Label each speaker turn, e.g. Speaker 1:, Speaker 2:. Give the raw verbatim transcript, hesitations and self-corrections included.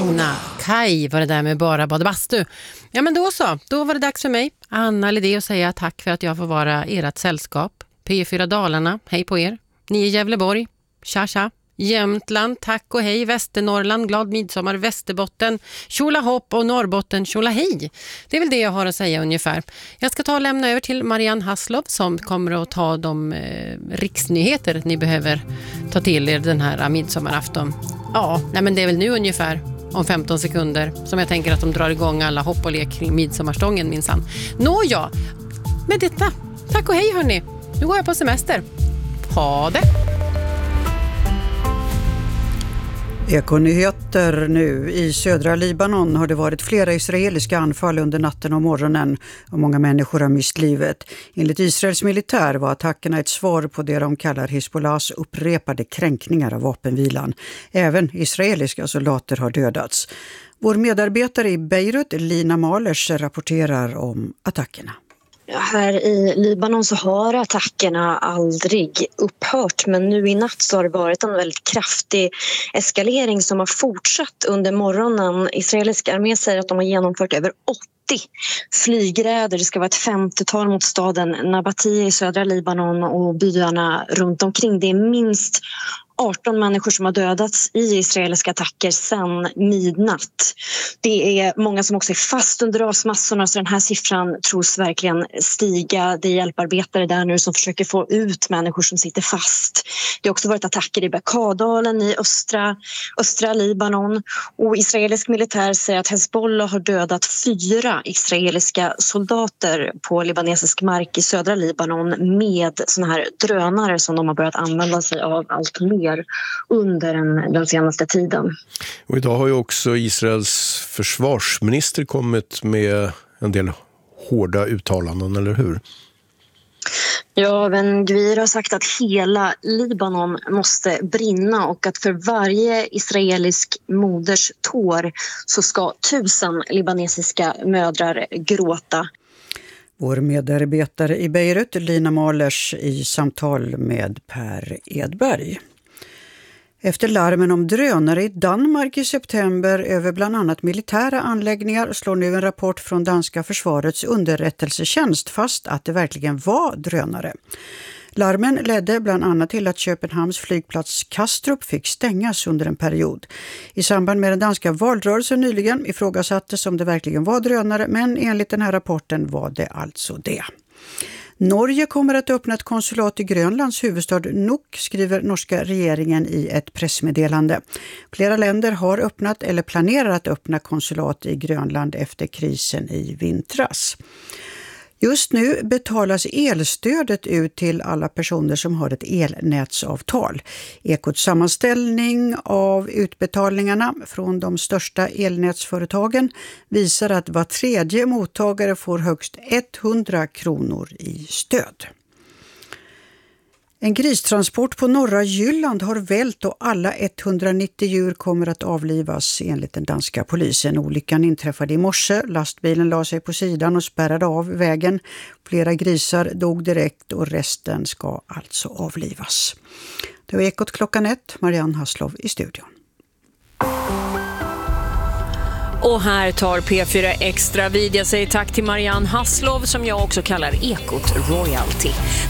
Speaker 1: Mauna Kea var det där med bara bad och bastu. Ja, men då så, då var det dags för mig, Anna Lidé, att säga tack för att jag får vara ert sällskap. P fyra Dalarna, hej på er. Ni i Gävleborg, tja tja. Jämtland, tack och hej. Västernorrland, glad midsommar. Västerbotten, tjola hopp. Och Norrbotten, tjola hej. Det är väl det jag har att säga ungefär. Jag ska ta och lämna över till Marianne Hasslov som kommer att ta de eh, riksnyheter ni behöver ta till er den här midsommarafton. Ja, nej men det är väl nu ungefär om femton sekunder som jag tänker att de drar igång alla hopp och lek kring midsommarstången minsann. Nå ja, med detta. Tack och hej hörni. Nu går jag på semester. Ha det!
Speaker 2: Ekonyheter nu. I södra Libanon har det varit flera israeliska anfall under natten och morgonen och många människor har mist livet. Enligt Israels militär var attackerna ett svar på det de kallar Hezbollahs upprepade kränkningar av vapenvilan. Även israeliska soldater har dödats. Vår medarbetare i Beirut, Lina Malers, rapporterar om attackerna.
Speaker 3: Här i Libanon så har attackerna aldrig upphört, men nu i natt så har det varit en väldigt kraftig eskalering som har fortsatt under morgonen. Israeliska armé säger att de har genomfört över åttio flygräder. Det ska vara ett femtiotal mot staden Nabatieh i södra Libanon och byarna runt omkring. Det är minst arton människor som har dödats i israeliska attacker sedan midnatt. Det är många som också är fast under rasmassorna, så den här siffran tros verkligen stiga. Det är hjälparbetare där nu som försöker få ut människor som sitter fast. Det har också varit attacker i Bekaa-dalen i östra, östra Libanon, och israelisk militär säger att Hezbollah har dödat fyra israeliska soldater på libanesisk mark i södra Libanon med såna här drönare som de har börjat använda sig av allt mer under den, den senaste tiden.
Speaker 4: Och idag har ju också Israels försvarsminister kommit med en del hårda uttalanden, eller hur?
Speaker 3: Ja, Ben Gvir har sagt att hela Libanon måste brinna och att för varje israelisk moders tår så ska tusen libanesiska mödrar gråta.
Speaker 2: Vår medarbetare i Beirut, Lina Malers, i samtal med Per Edberg. Efter larmen om drönare i Danmark i september över bland annat militära anläggningar slår nu en rapport från danska försvarets underrättelsetjänst fast att det verkligen var drönare. Larmen ledde bland annat till att Köpenhamns flygplats Kastrup fick stängas under en period. I samband med den danska valrörelsen nyligen ifrågasattes om det verkligen var drönare, men enligt den här rapporten var det alltså det. Norge kommer att öppna ett konsulat i Grönlands huvudstad Nuuk, skriver norska regeringen i ett pressmeddelande. Flera länder har öppnat eller planerar att öppna konsulat i Grönland efter krisen i vintras. Just nu betalas elstödet ut till alla personer som har ett elnätsavtal. Ekots sammanställning av utbetalningarna från de största elnätsföretagen visar att var tredje mottagare får högst hundra kronor i stöd. En gristransport på norra Jylland har vält och alla etthundranittio djur kommer att avlivas enligt den danska polisen. Olyckan inträffade i morse. Lastbilen la sig på sidan och spärrade av vägen. Flera grisar dog direkt och resten ska alltså avlivas. Det var Ekot klockan ett. Marianne Hasslov i studion.
Speaker 5: Och här tar P fyra Extra vid. Jag säger tack till Marianne Hasslov som jag också kallar Ekot Royalty.